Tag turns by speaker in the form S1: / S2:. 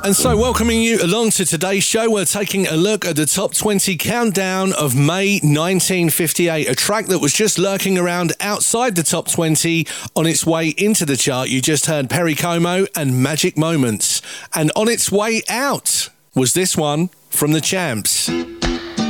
S1: And so, welcoming you along to today's show, we're taking a look at the top 20 countdown of May 1958, a track that was just lurking around outside the top 20 on its way into the chart. You just heard Perry Como and Magic Moments. And on its way out was this one from the Champs.